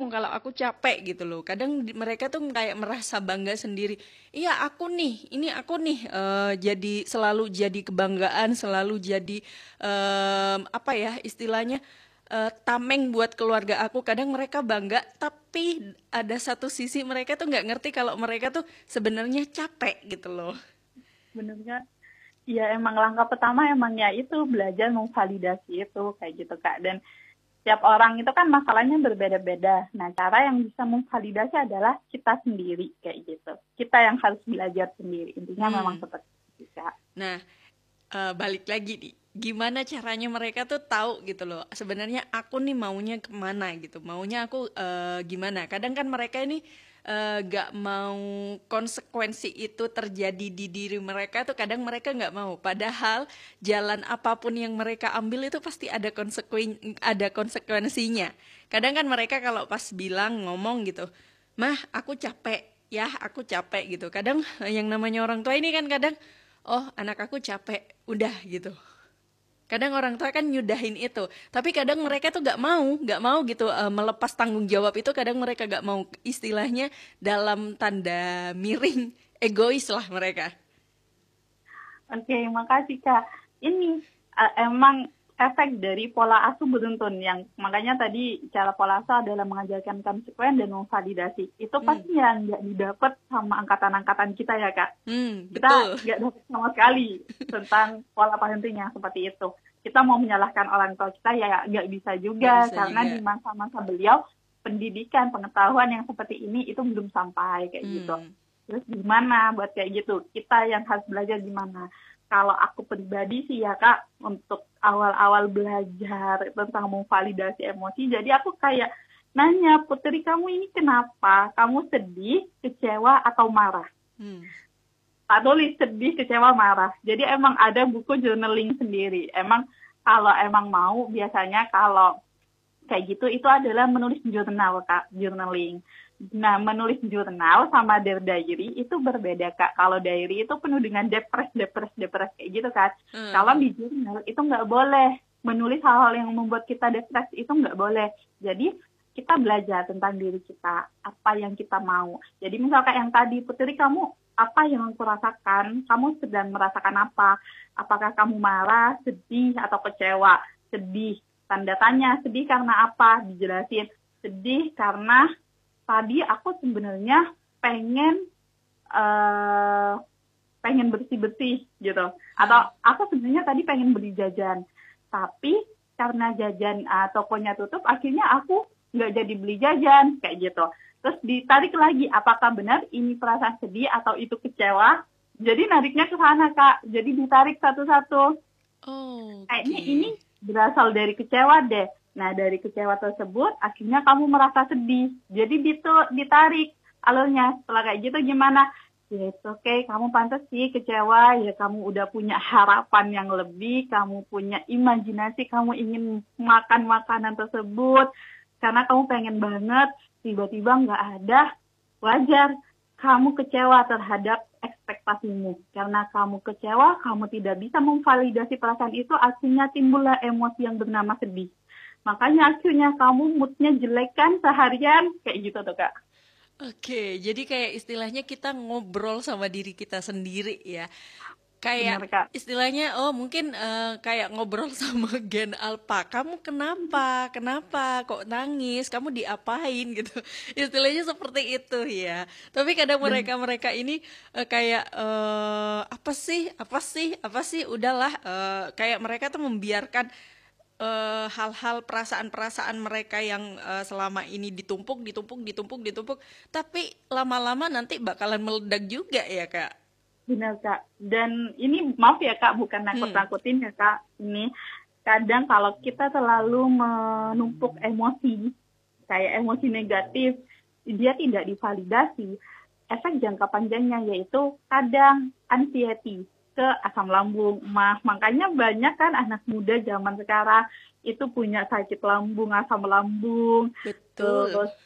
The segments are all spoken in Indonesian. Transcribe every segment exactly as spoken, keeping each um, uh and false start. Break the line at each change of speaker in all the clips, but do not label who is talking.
ngomong kalau aku capek gitu loh. Kadang di- mereka tuh kayak merasa bangga sendiri. Iya aku nih, ini aku nih eh, jadi selalu jadi kebanggaan, selalu jadi em, apa ya istilahnya eh, tameng buat keluarga aku. Kadang mereka bangga, tapi ada satu sisi mereka tuh nggak ngerti kalau mereka tuh sebenarnya capek gitu loh.
Bener kan? Ya emang langkah pertama emang ya itu belajar memvalidasi itu kayak gitu Kak. Dan setiap orang itu kan masalahnya berbeda-beda. Nah, cara yang bisa memvalidasi adalah kita sendiri kayak gitu. Kita yang harus belajar sendiri. Intinya memang
Hmm.
seperti itu Kak.
Nah, eh, balik lagi nih. Gimana caranya mereka tuh tahu gitu loh. Sebenarnya aku nih maunya kemana gitu. Maunya aku eh, gimana. Kadang kan mereka ini eh, gak mau konsekuensi itu terjadi di diri mereka tuh kadang mereka nggak mau. Padahal jalan apapun yang mereka ambil itu pasti ada konsekuen ada konsekuensinya. Kadang kan mereka kalau pas bilang ngomong gitu, mah aku capek ya aku capek gitu. Kadang eh, yang namanya orang tua ini kan kadang oh anak aku capek udah gitu. Kadang orang tua kan nyudahin itu, tapi kadang mereka tuh gak mau gak mau gitu eh, melepas tanggung jawab itu. Kadang mereka gak mau, istilahnya dalam tanda miring egois lah mereka.
Oke, makasih Kak. Ini uh, emang efek dari pola asuh beruntun yang makanya tadi cara pola asuh adalah mengajarkan konsekuen dan memvalidasi. Itu
hmm,
pasti yang nggak didapat sama angkatan-angkatan kita ya Kak.
hmm
Kita
betul.
nggak dapat sama sekali tentang pola parenting yang seperti itu. Kita mau menyalahkan orang tua kita ya nggak bisa
Nggak
juga
bisa
karena
juga.
di masa-masa beliau pendidikan pengetahuan yang seperti ini itu belum sampai kayak gitu.
hmm
Terus gimana buat kayak gitu? Kita yang harus belajar gimana? Kalau aku pribadi sih ya Kak, untuk awal-awal belajar tentang memvalidasi emosi, jadi aku kayak nanya, Putri kamu ini kenapa? Kamu sedih, kecewa, atau marah?
hmm
Tak tulis sedih, kecewa, marah. Jadi emang ada buku journaling sendiri. Emang kalau emang mau, biasanya kalau kayak gitu itu adalah menulis jurnal Kak, journaling. Nah, menulis jurnal sama diary itu berbeda Kak. Kalau diary itu penuh dengan depres, depres, depres kayak gitu kan. Kalau
hmm
di jurnal itu nggak boleh menulis hal-hal yang membuat kita depres, itu nggak boleh. Jadi kita belajar tentang diri kita, apa yang kita mau. Jadi misalkan yang tadi, Putri kamu apa yang aku rasakan, kamu sedang merasakan apa? Apakah kamu marah, sedih, atau kecewa? Sedih, tanda tanya, sedih karena apa? Dijelasin, sedih karena tadi aku sebenarnya pengen uh, pengen bersih-bersih gitu. Atau
hmm
aku sebenarnya tadi pengen beli jajan, tapi karena jajan uh, tokonya tutup, akhirnya aku nggak jadi beli jajan kayak gitu. Terus ditarik lagi, apakah benar ini perasaan sedih atau itu kecewa? Jadi nariknya ke sana Kak. Jadi ditarik satu-satu. Kayaknya
oke.
ini berasal dari kecewa deh. Nah, dari kecewa tersebut, akhirnya kamu merasa sedih. Jadi itu ditarik alurnya. Setelah kayak gitu gimana? Ya, it's okay. Kamu pantas sih kecewa. Ya, kamu udah punya harapan yang lebih. Kamu punya imajinasi. Kamu ingin makan makanan tersebut. Karena kamu pengen banget. Tiba-tiba nggak ada. Wajar. Kamu kecewa terhadap ekspektasimu. Karena kamu kecewa, kamu tidak bisa memvalidasi perasaan itu, artinya timbullah emosi yang bernama sedih. Makanya akhirnya kamu moodnya jelek kan seharian, kayak gitu tuh Kak.
Oke, jadi kayak istilahnya kita ngobrol sama diri kita sendiri ya. Kayak
Bener Kak.
istilahnya oh mungkin eh, kayak ngobrol sama gen alpha. Kamu kenapa? Kenapa kok nangis? Kamu diapain gitu. Istilahnya seperti itu ya. Tapi kadang
Ben-
mereka-mereka ini eh, kayak eh, apa sih? Apa sih? Apa sih? Udahlah eh, kayak mereka tuh membiarkan eh, hal-hal perasaan-perasaan mereka yang eh, selama ini ditumpuk, ditumpuk, ditumpuk, ditumpuk, tapi lama-lama nanti bakalan meledak juga ya, Kak.
Bener Kak. Dan ini maaf ya Kak, bukan
Hmm.
nakut-nakutin ya Kak. Ini kadang kalau kita terlalu menumpuk emosi, kayak emosi negatif, dia tidak divalidasi. Efek jangka panjangnya yaitu kadang anxiety ke asam lambung, mah. Makanya banyak kan anak muda zaman sekarang itu punya sakit lambung, asam lambung,
Betul.
terus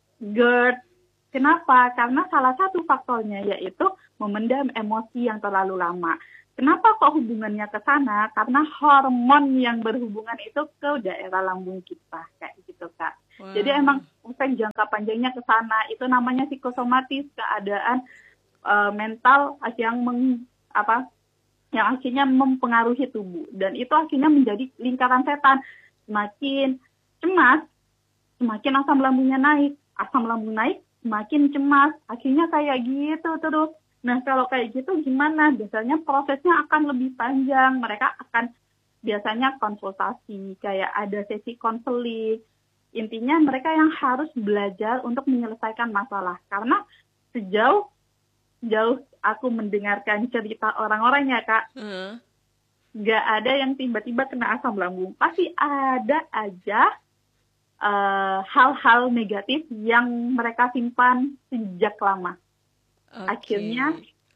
GERD. Kenapa? Karena salah satu faktornya yaitu memendam emosi yang terlalu lama. Kenapa kok hubungannya ke sana? Karena hormon yang berhubungan itu ke daerah lambung kita, kayak gitu Kak. Jadi
Wah.
emang efek jangka panjangnya ke sana. Itu namanya psikosomatis, keadaan uh, mental yang meng, apa yang akhirnya mempengaruhi tubuh, dan itu akhirnya menjadi lingkaran setan. Semakin cemas, semakin asam lambungnya naik, asam lambung naik, semakin cemas, akhirnya kayak gitu terus. Nah, kalau kayak gitu gimana? Biasanya prosesnya akan lebih panjang. Mereka akan biasanya konsultasi, kayak ada sesi konseling. Intinya mereka yang harus belajar untuk menyelesaikan masalah. Karena sejauh jauh aku mendengarkan cerita orang-orang ya Kak,
Heeh.
nggak ada yang tiba-tiba kena asam lambung. Pasti ada aja uh, hal-hal negatif yang mereka simpan sejak lama.
Oke.
Akhirnya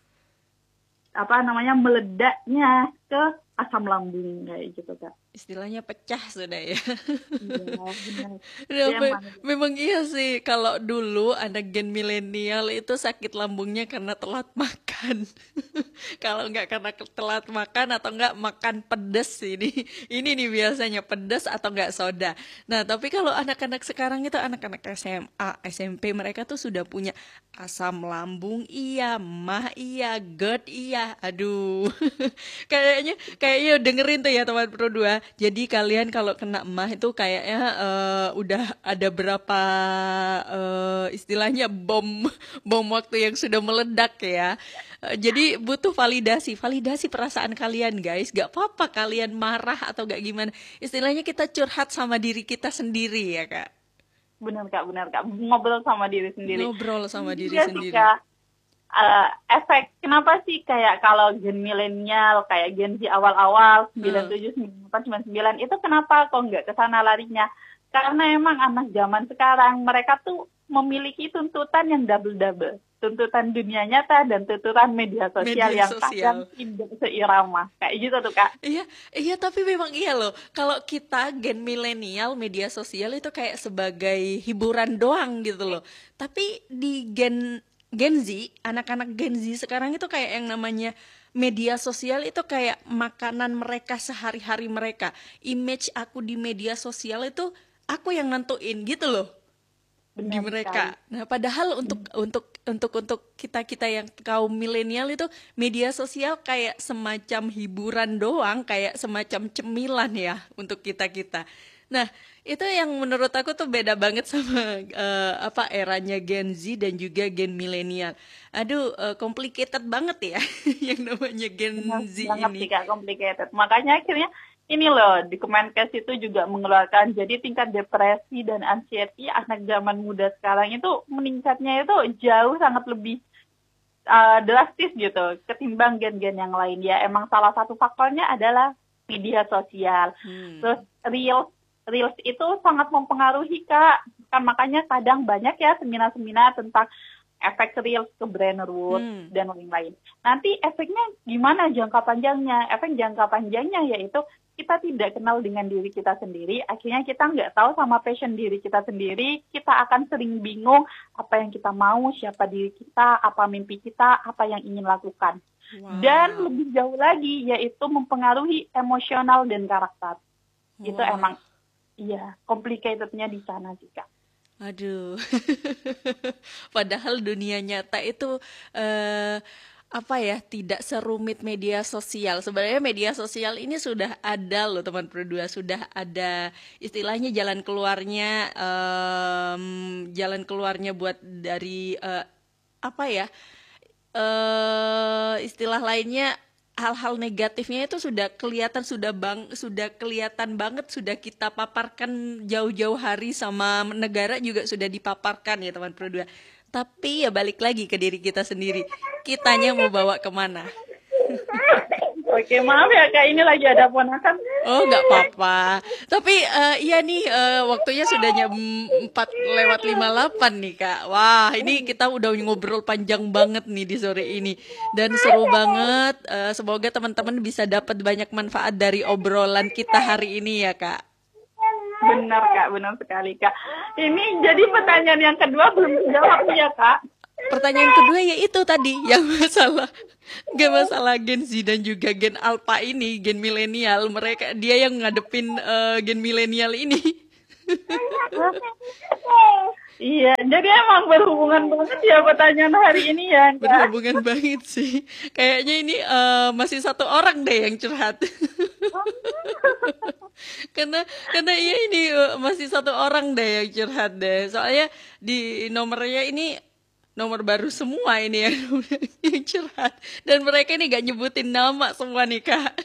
apa namanya meledaknya ke asam lambung kayak gitu Kak.
Istilahnya pecah sudah ya.
Iya, benar.
Ya,
Dia
me-
emang
memang iya sih, kalau dulu anak gen milenial itu sakit lambungnya karena telat makan. Kalau nggak karena ke- telat makan atau nggak makan pedes ini. Ini nih biasanya pedes atau nggak soda. Nah, tapi kalau anak-anak sekarang itu anak-anak S M A, S M P mereka tuh sudah punya asam lambung iya, mah iya, GERD iya. Aduh. Kayaknya kayaknya dengerin tuh ya teman Pro dua. Jadi kalian kalau kena emah itu kayaknya eh, udah ada berapa eh, istilahnya bom bom waktu yang sudah meledak ya. Eh, jadi butuh validasi, validasi perasaan kalian guys. Gak apa-apa kalian marah atau gak gimana. Istilahnya kita curhat sama diri kita sendiri ya Kak.
benar Kak, benar Kak. Ngobrol sama diri sendiri.
Ngobrol sama diri
Iya sih
sendiri.
Kak. Uh, efek kenapa sih kayak kalau gen milenial kayak gen Z awal-awal sembilan tujuh sembilan delapan sembilan sembilan itu kenapa kok nggak ke sana larinya? Karena emang anak zaman sekarang mereka tuh memiliki tuntutan yang double-double, tuntutan dunia nyata dan tuntutan media sosial
Media
yang
sosial.
kadang tidak seirama kayak gitu tuh Kak.
Iya, iya tapi memang iya loh. Kalau kita gen milenial, media sosial itu kayak sebagai hiburan doang gitu loh. Tapi di gen Gen Z, anak-anak Gen Z sekarang itu kayak yang namanya media sosial itu kayak makanan mereka sehari-hari mereka. Image aku di media sosial itu aku yang nentuin gitu loh di
Benar
mereka.
sekali.
Nah, padahal untuk untuk untuk untuk kita-kita yang kaum milenial itu media sosial kayak semacam hiburan doang, kayak semacam cemilan ya untuk kita-kita. Nah, itu yang menurut aku tuh beda banget sama eh, apa eranya Gen Z dan juga Gen milenial. Aduh, eh, complicated banget ya yang namanya Gen
Benar
Z
banget
ini.
sih Kak, complicated. Makanya akhirnya ini loh, di Kemenkes itu juga mengeluarkan, jadi tingkat depresi dan anxiety anak zaman muda sekarang itu meningkatnya itu jauh sangat lebih uh, drastis gitu ketimbang gen-gen yang lain. Ya emang salah satu faktornya adalah media sosial.
Hmm.
Terus reels, reels itu sangat mempengaruhi Kak. Kan makanya kadang banyak ya seminar-seminar tentang efek reels ke brain root
Hmm.
dan lain-lain. Nanti efeknya gimana jangka panjangnya? Efek jangka panjangnya yaitu kita tidak kenal dengan diri kita sendiri, akhirnya kita nggak tahu sama passion diri kita sendiri, kita akan sering bingung apa yang kita mau, siapa diri kita, apa mimpi kita, apa yang ingin lakukan.
Wow.
Dan lebih jauh lagi, yaitu mempengaruhi emosional dan karakter. Itu
Wah.
emang, iya, complicated-nya di sana sih, Kak.
Aduh. Padahal dunia nyata itu eh, apa ya, tidak serumit media sosial. Sebenarnya media sosial ini sudah ada loh teman berdua, sudah ada istilahnya jalan keluarnya, em, jalan keluarnya buat dari eh, apa ya, eh istilah lainnya, hal-hal negatifnya itu sudah kelihatan, sudah bang sudah kelihatan banget, sudah kita paparkan jauh-jauh hari, sama negara juga sudah dipaparkan ya teman berdua. Tapi ya balik lagi ke diri kita sendiri, kitanya mau bawa kemana.
Oke, maaf ya Kak, ini lagi ada ponakan.
Oh, nggak apa-apa. Tapi eh, iya nih, eh, waktunya sudah jam empat lewat lima puluh delapan nih, Kak. Wah, ini kita udah ngobrol panjang banget nih di sore ini. Dan seru banget. Eh, semoga teman-teman bisa dapat banyak manfaat dari obrolan kita hari ini ya, Kak.
Benar Kak, benar sekali Kak. Ini jadi pertanyaan yang kedua belum dijawab nih ya Kak.
Pertanyaan kedua yaitu tadi yang masalah gak masalah Gen Z dan juga Gen Alpha ini, Gen milenial, mereka dia yang ngadepin eh, Gen milenial ini.
Iya, jadi emang berhubungan banget ya pertanyaan hari ini ya, Kak.
Berhubungan banget sih. Kayaknya ini eh, masih satu orang deh yang curhat. karena karena iya ini eh, masih satu orang deh yang curhat deh. Soalnya di nomornya ini nomor baru semua ini yang, yang curhat. Dan mereka ini gak nyebutin nama semua nih, Kak.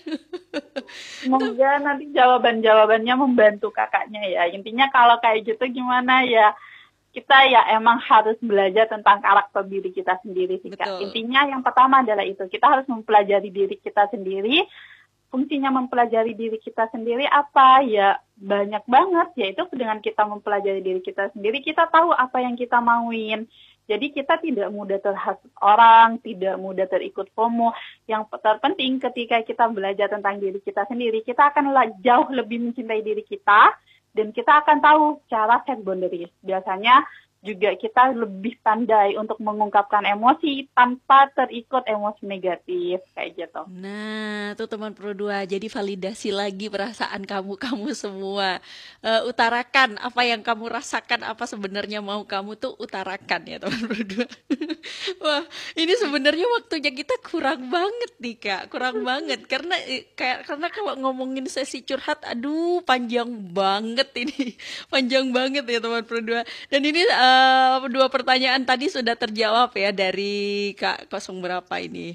Semoga nanti jawaban-jawabannya membantu kakaknya ya. Intinya kalau kayak gitu gimana ya, kita ya emang harus belajar tentang karakter diri kita sendiri sih, Kak.
Betul.
Intinya yang pertama adalah itu, kita harus mempelajari diri kita sendiri. Fungsinya mempelajari diri kita sendiri apa? Ya banyak banget, yaitu dengan kita mempelajari diri kita sendiri, kita tahu apa yang kita mauin. Jadi kita tidak mudah terhasut orang, tidak mudah terikut FOMO. Yang terpenting ketika kita belajar tentang diri kita sendiri, kita akan jauh lebih mencintai diri kita, dan kita akan tahu cara set boundaries. Biasanya juga kita lebih pandai untuk mengungkapkan emosi tanpa terikut emosi negatif, kayak gitu.
Nah, tuh teman Pro dua. Jadi validasi lagi perasaan kamu-kamu semua. Eh, utarakan apa yang kamu rasakan, apa sebenarnya mau kamu tuh utarakan ya teman Pro dua. Wah, ini sebenarnya waktunya kita kurang banget nih, Kak. Kurang banget karena eh, kayak karena kalau ngomongin sesi curhat, aduh panjang banget ini. Panjang banget ya teman Pro dua. Dan ini eh, dua pertanyaan tadi sudah terjawab ya dari Kak kosong berapa ini?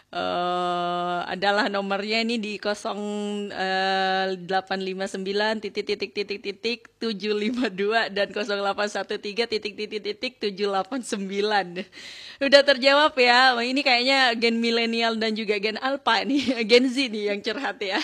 eh adalah nomornya ini di nol delapan lima sembilan titik titik titik titik tujuh lima dua dan nol delapan satu tiga titik titik titik tujuh delapan sembilan. Udah terjawab ya. Wah, ini kayaknya gen milenial dan juga gen alpha nih, gen Z nih yang curhat ya.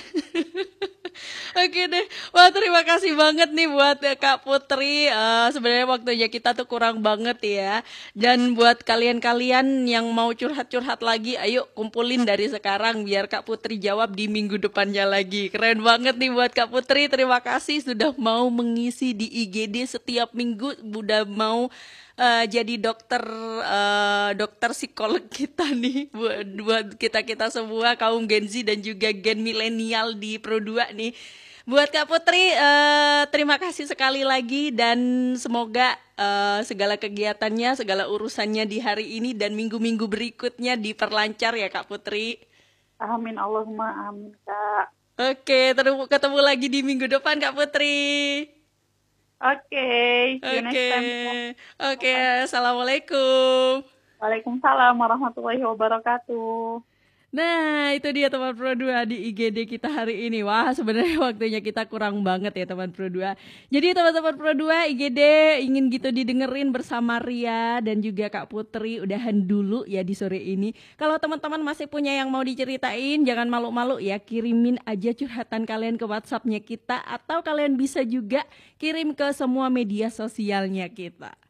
Oke deh, wah terima kasih banget nih buat eh, Kak Putri. Eh, sebenarnya waktunya kita tuh kurang banget ya. Dan buat kalian-kalian yang mau curhat-curhat lagi, ayo kumpulin dari sekarang biar Kak Putri jawab di minggu depannya lagi. Keren banget nih buat Kak Putri. Terima kasih sudah mau mengisi di I G D setiap minggu, udah mau uh, jadi dokter uh, dokter psikolog kita nih buat, buat kita-kita semua kaum Gen Z dan juga gen milenial di Pro dua nih. Buat Kak Putri, uh, terima kasih sekali lagi dan semoga uh, segala kegiatannya, segala urusannya di hari ini dan minggu-minggu berikutnya diperlancar ya Kak Putri.
Amin, Allahumma amin, Kak.
Oke, terus ketemu lagi di minggu depan Kak Putri.
Oke, see you next
Oke,
time, Kak.
oke, assalamualaikum.
Waalaikumsalam warahmatullahi wabarakatuh.
Nah, itu dia teman Pro dua di I G D kita hari ini. Wah, sebenarnya waktunya kita kurang banget ya teman Pro dua. Jadi teman-teman Pro dua I G D ingin gitu didengerin bersama Ria dan juga Kak Putri. Udahan dulu ya di sore ini. Kalau teman-teman masih punya yang mau diceritain, jangan malu-malu ya. Kirimin aja curhatan kalian ke WhatsApp-nya kita. Atau kalian bisa juga kirim ke semua media sosialnya kita.